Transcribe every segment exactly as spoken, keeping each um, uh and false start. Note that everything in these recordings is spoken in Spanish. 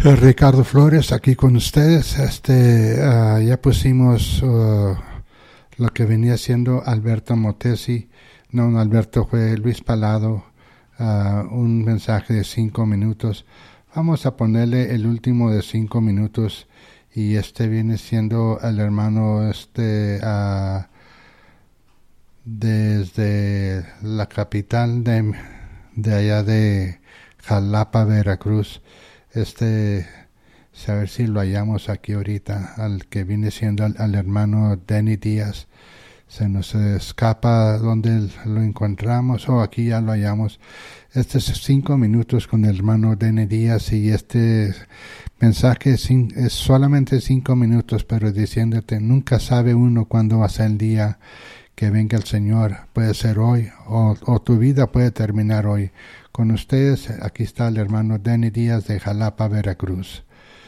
Ricardo Flores aquí con ustedes. Este uh, ya pusimos uh, lo que venía siendo Alberto Motesi. No, no, Alberto, fue Luis Palado. Uh, un mensaje de cinco minutos. Vamos a ponerle el último de cinco minutos y este viene siendo el hermano este uh, desde la capital de, de allá de Jalapa, Veracruz. Este, a ver si lo hallamos aquí ahorita, al que viene siendo al, al hermano Denny Díaz. Se nos escapa donde lo encontramos, o oh, aquí ya lo hallamos. Este es cinco minutos con el hermano Denny Díaz, y este mensaje es, es solamente cinco minutos, pero diciéndote, nunca sabe uno cuándo va a ser el día que venga el Señor. Puede ser hoy, o, o tu vida puede terminar hoy. Con ustedes, aquí está el hermano Denny Díaz de Jalapa, Veracruz.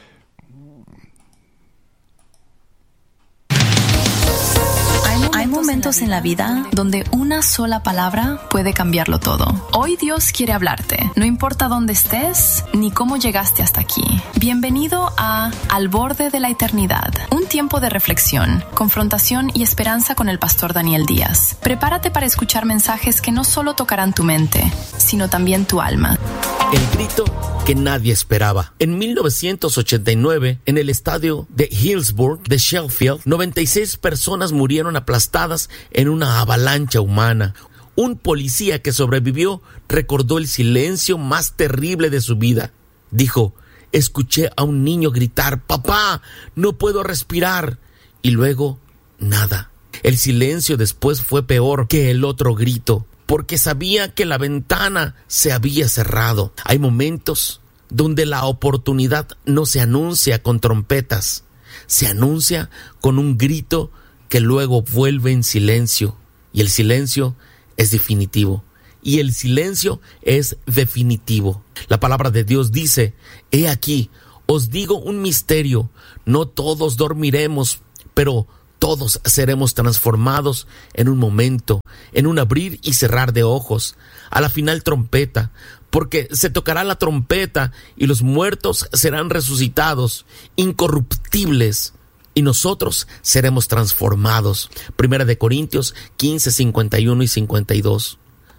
Hay momentos en la vida donde una sola palabra puede cambiarlo todo. Hoy Dios quiere hablarte, no importa dónde estés ni cómo llegaste hasta aquí. Bienvenido a Al Borde de la Eternidad, un tiempo de reflexión, confrontación y esperanza con el pastor Daniel Díaz. Prepárate para escuchar mensajes que no solo tocarán tu mente, sino también tu alma. El grito que nadie esperaba. En mil novecientos ochenta y nueve, en el estadio de Hillsborough de Sheffield, noventa y seis personas murieron aplastadas en una avalancha humana. Un policía que sobrevivió recordó el silencio más terrible de su vida. Dijo: escuché a un niño gritar, «¡Papá, no puedo respirar!» Y luego, nada. El silencio después fue peor que el otro grito, porque sabía que la ventana se había cerrado. Hay momentos donde la oportunidad no se anuncia con trompetas, se anuncia con un grito que luego vuelve en silencio. Y el silencio es definitivo. Y el silencio es definitivo. La palabra de Dios dice: «He aquí, os digo un misterio, no todos dormiremos, pero todos seremos transformados en un momento, en un abrir y cerrar de ojos, a la final trompeta, porque se tocará la trompeta y los muertos serán resucitados, incorruptibles, y nosotros seremos transformados». Primera de Corintios quince, cincuenta y uno y cincuenta y dos.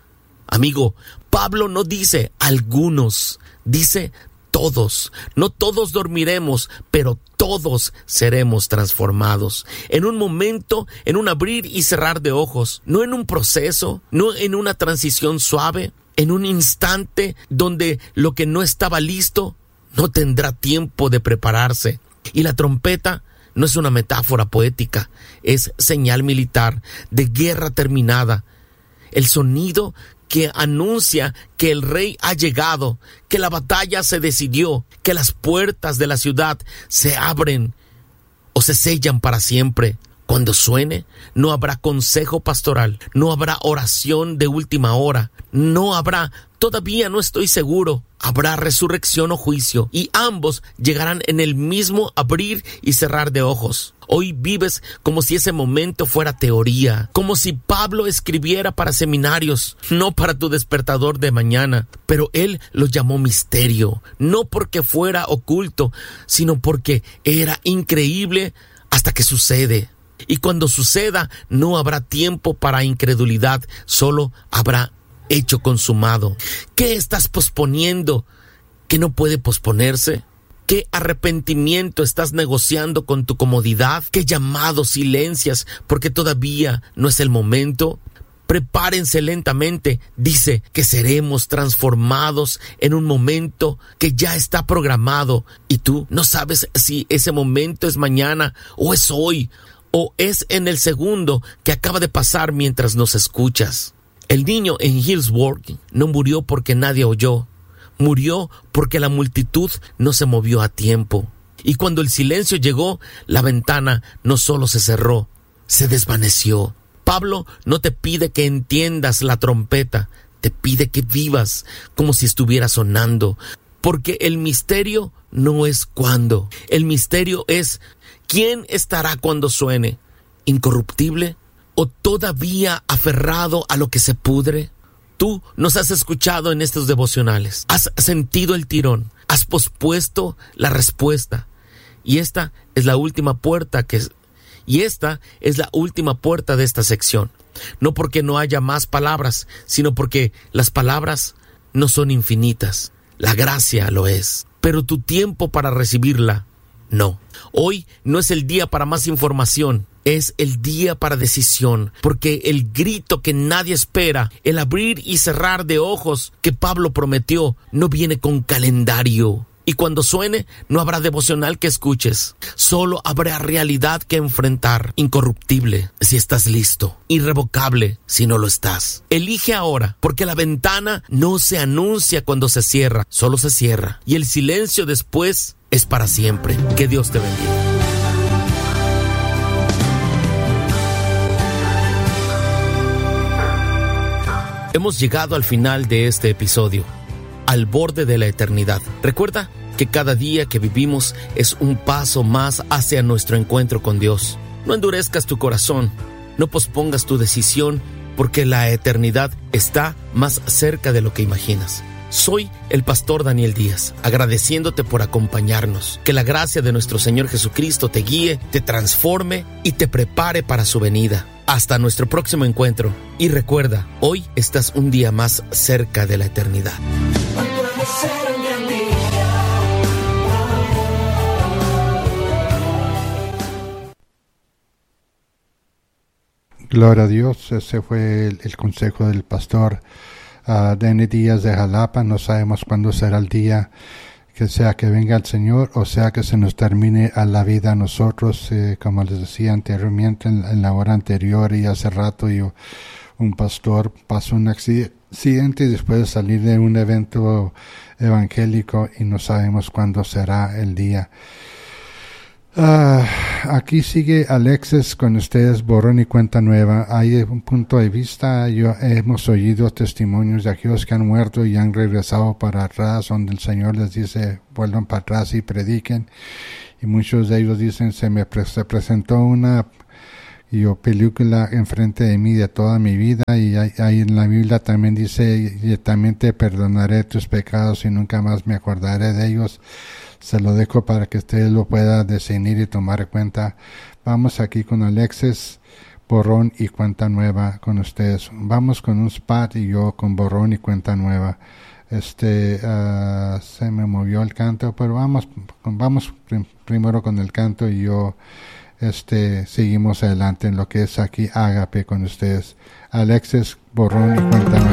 Amigo, Pablo no dice algunos, dice todos. No todos dormiremos, pero todos seremos transformados. En un momento, en un abrir y cerrar de ojos, no en un proceso, no en una transición suave, en un instante donde lo que no estaba listo no tendrá tiempo de prepararse. Y la trompeta no es una metáfora poética, es señal militar de guerra terminada. El sonido que anuncia que el rey ha llegado, que la batalla se decidió, que las puertas de la ciudad se abren o se sellan para siempre. Cuando suene, no habrá consejo pastoral, no habrá oración de última hora, no habrá, todavía no estoy seguro, habrá resurrección o juicio, y ambos llegarán en el mismo abrir y cerrar de ojos. Hoy vives como si ese momento fuera teoría, como si Pablo escribiera para seminarios, no para tu despertador de mañana, pero él lo llamó misterio, no porque fuera oculto, sino porque era increíble hasta que sucede. Y cuando suceda, no habrá tiempo para incredulidad, solo habrá hecho consumado. ¿Qué estás posponiendo que no puede posponerse? ¿Qué arrepentimiento estás negociando con tu comodidad? ¿Qué llamados silencias porque todavía no es el momento? Prepárense lentamente, dice que seremos transformados en un momento que ya está programado, y tú no sabes si ese momento es mañana o es hoy, o es en el segundo que acaba de pasar mientras nos escuchas. El niño en Hillsborough no murió porque nadie oyó, murió porque la multitud no se movió a tiempo. Y cuando el silencio llegó, la ventana no solo se cerró, se desvaneció. Pablo no te pide que entiendas la trompeta, te pide que vivas como si estuviera sonando, porque el misterio no es cuándo, el misterio es quién estará cuando suene, incorruptible o todavía aferrado a lo que se pudre. Tú nos has escuchado en estos devocionales, has sentido el tirón, has pospuesto la respuesta. Y esta es la última puerta que y esta es la última puerta de esta sección. No porque no haya más palabras, sino porque las palabras no son infinitas. La gracia lo es, pero tu tiempo para recibirla, no. Hoy no es el día para más información, es el día para decisión, porque el grito que nadie espera, el abrir y cerrar de ojos que Pablo prometió, no viene con calendario. Y cuando suene, no habrá devocional que escuches. Solo habrá realidad que enfrentar. Incorruptible, si estás listo. Irrevocable, si no lo estás. Elige ahora, porque la ventana no se anuncia cuando se cierra, solo se cierra. Y el silencio después es para siempre. Que Dios te bendiga. Hemos llegado al final de este episodio, al borde de la eternidad. Recuerda que cada día que vivimos es un paso más hacia nuestro encuentro con Dios. No endurezcas tu corazón, no pospongas tu decisión, porque la eternidad está más cerca de lo que imaginas. Soy el pastor Daniel Díaz, agradeciéndote por acompañarnos. Que la gracia de nuestro Señor Jesucristo te guíe, te transforme y te prepare para su venida. Hasta nuestro próximo encuentro. Y recuerda, hoy estás un día más cerca de la eternidad. Gloria a Dios. Ese fue el, el consejo del pastor uh, Dani Díaz de Jalapa. No sabemos cuándo será el día, que sea que venga el Señor o sea que se nos termine a la vida a nosotros, eh, como les decía anteriormente en, en la hora anterior y hace rato. Yo, un pastor pasó un accidente después de salir de un evento evangélico y no sabemos cuándo será el día. Uh, aquí sigue Alexis con ustedes, borrón y cuenta nueva. Hay un punto de vista. Yo hemos oído testimonios de aquellos que han muerto y han regresado para atrás, donde el Señor les dice vuelvan para atrás y prediquen, y muchos de ellos dicen se me pre- se presentó una yo, película enfrente de mí de toda mi vida, y ahí en la Biblia también dice y también te perdonaré tus pecados y nunca más me acordaré de ellos. Se lo dejo para que usted lo pueda discernir y tomar en cuenta. Vamos aquí con Alexis, borrón y cuenta nueva con ustedes. Vamos con un spot y yo con borrón y cuenta nueva. Este, uh, se me movió el canto, pero vamos, vamos prim- primero con el canto y yo, este, seguimos adelante en lo que es aquí Ágape con ustedes. Alexis, borrón y cuenta nueva.